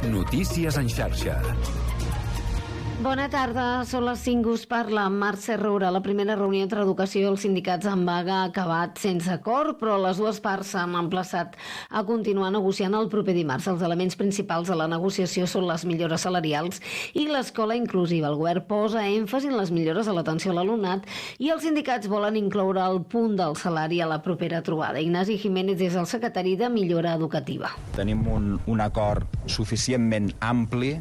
Notícies en xarxa. Bona tarda, són les 5, us parla Mercè Roura. La primera reunió entre educació i els sindicats en vaga ha acabat sense acord, però les dues parts s'han emplaçat a continuar negociant el proper dimarts. Els elements principals de la negociació són les millores salarials i l'escola inclusiva. El govern posa èmfasi en les millores a l'atenció a l'alumnat i els sindicats volen incloure el punt del salari a la propera trobada. Ignasi Jiménez és el secretari de Millora Educativa. Tenim un acord suficientment ampli,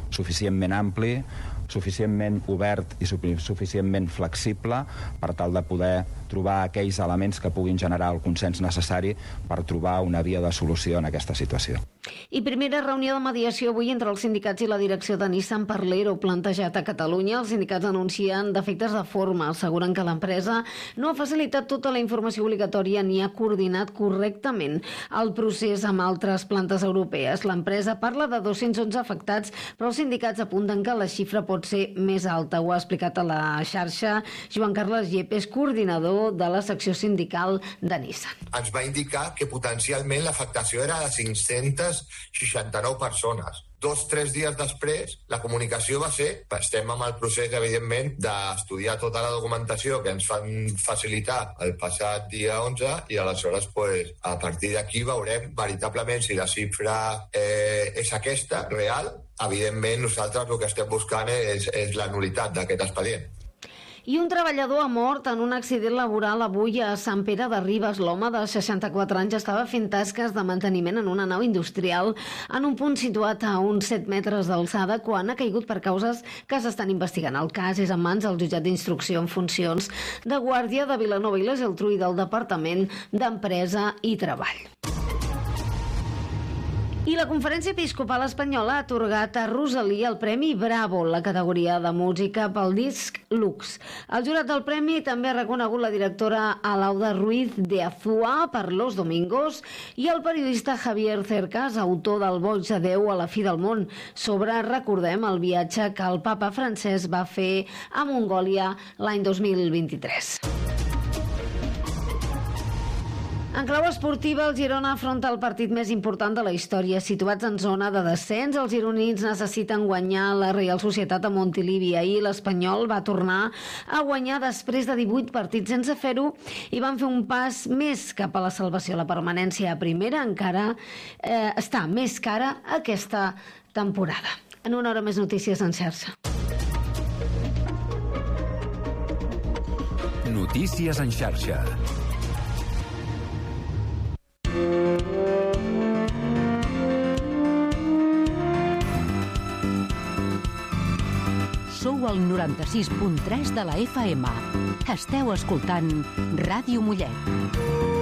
suficientment obert i suficientment flexible per tal de poder trobar aquells elements que puguin generar el consens necessari per trobar una via de solució en aquesta situació. I primera reunió de mediació avui entre els sindicats i la direcció de Nissan per l'ERO plantejat a Catalunya. Els sindicats anuncien defectes de forma, asseguren que l'empresa no ha facilitat tota la informació obligatòria ni ha coordinat correctament el procés amb altres plantes europees. L'empresa parla de 211 afectats, però els sindicats apunten que la xifra pot ser més alta. Ho ha explicat a la xarxa Joan Carles Yepes, coordinador de la secció sindical de Nissan. Ens va indicar que potencialment l'afectació era de 569 persones. 2-3 dies després, la comunicació va ser, estem amb el procés, evidentment, d'estudiar tota la documentació que ens fan facilitar el passat dia 11 i aleshores, a partir d'aquí veurem veritablement si la xifra és aquesta, real. Evidentment, nosaltres el que estem buscant és la nul·litat d'aquest expedient. I un treballador ha mort en un accident laboral avui a Sant Pere de Ribes. L'home de 64 anys estava fent tasques de manteniment en una nau industrial en un punt situat a uns 7 metres d'alçada quan ha caigut per causes que s'estan investigant. El cas és en mans del jutjat d'instrucció en funcions de guàrdia de Vilanova i la Geltrú i del Departament d'Empresa i Treball. I la Conferència Episcopal Espanyola ha atorgat a Rosalí el Premi Bravo, la categoria de música pel disc Lux. El jurat del premi també ha reconegut la directora Alauda Ruiz de Azúa per Los Domingos i el periodista Javier Cercas, autor del Boig de Déu a la fi del món, sobre, recordem, el viatge que el papa Francesc va fer a Mongòlia l'any 2023. En clau esportiva, el Girona afronta el partit més important de la història. Situats en zona de descens, els gironins necessiten guanyar la Real Societat a Montilivi. Ahir l'Espanyol va tornar a guanyar després de 18 partits sense fer-ho i van fer un pas més cap a la salvació. La permanència a primera encara està més cara aquesta temporada. En una hora més notícies en xarxa. Notícies en xarxa. Sou al 96.3 de la FM. Esteu escoltant Ràdio Mollet.